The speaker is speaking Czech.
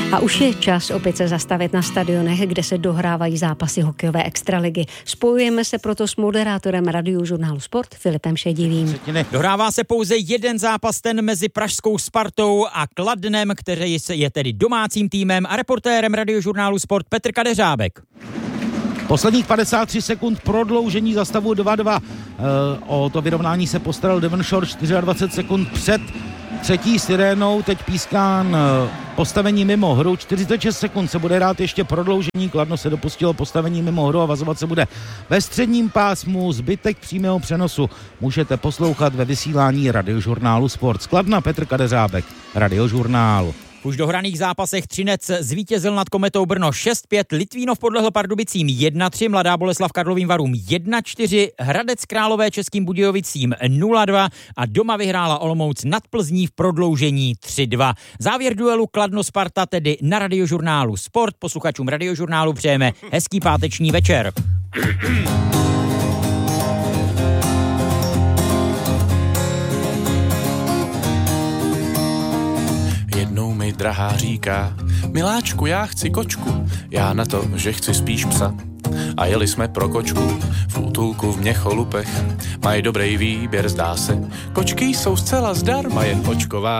A už je čas opět se zastavit na stadionech, kde se dohrávají zápasy hokejové extraligy. Spojujeme se proto s moderátorem Radiožurnálu Sport Filipem Šedivým. Dohrává se pouze jeden zápas, ten mezi pražskou Spartou a Kladnem, který je tedy domácím týmem, a reportérem Radiožurnálu Sport Petr Kadeřábek. Posledních 53 sekund prodloužení za stavu 2-2. O to vyrovnání se postaral Devonshore 24 sekund před třetí sirénou, teď pískán postavení mimo hru, 46 sekund se bude hrát ještě prodloužení, Kladno se dopustilo postavení mimo hru a vazovat se bude ve středním pásmu. Zbytek přímého přenosu můžete poslouchat ve vysílání Radiožurnálu Sport. Z Kladna Petr Kadeřábek, Radiožurnál. V už dohraných zápasech Třinec zvítězil nad Kometou Brno 6-5, Litvínov podlehl Pardubicím 1-3, Mladá Boleslav Karlovým Varům 1-4, Hradec Králové Českým Budějovicím 0-2 a doma vyhrála Olomouc nad Plzní v prodloužení 3-2. Závěr duelu Kladno-Sparta tedy na Radiožurnálu Sport. Posluchačům Radiožurnálu přejeme hezký páteční večer. Jednou mi drahá říká: miláčku, já chci kočku, já na to, že chci spíš psa. A jeli jsme pro kočku v útulku v Měcholupech. Mají dobrý výběr, zdá se. Kočky jsou zcela zdarma, jen očková